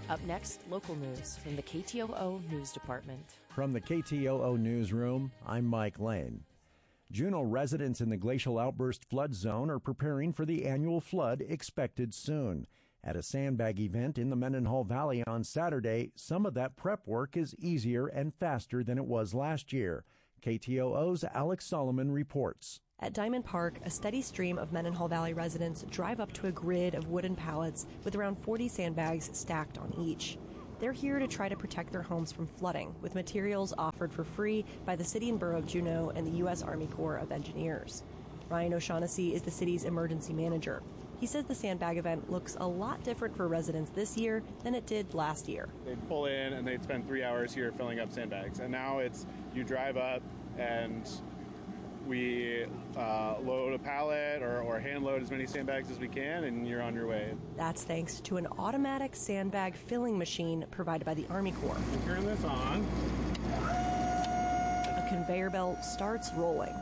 Up next, local news from the KTOO News Department. From the KTOO Newsroom, I'm Mike Lane. Juneau residents in the glacial outburst flood zone are preparing for the annual flood expected soon. At a sandbag event in the Mendenhall Valley on Saturday, some of that prep work is easier and faster than it was last year. KTOO's Alex Solomon reports. At Diamond Park, a steady stream of Mendenhall Valley residents drive up to a grid of wooden pallets with around 40 sandbags stacked on each. They're here to try to protect their homes from flooding, with materials offered for free by the City and Borough of Juneau and the U.S. Army Corps of Engineers. Ryan O'Shaughnessy is the city's emergency manager. He says the sandbag event looks a lot different for residents this year than it did last year. They'd pull in and they'd spend 3 hours here filling up sandbags. And now it's you drive up and we load a pallet or hand load as many sandbags as we can, and you're on your way. That's thanks to an automatic sandbag filling machine provided by the Army Corps. Turn this on. A conveyor belt starts rolling.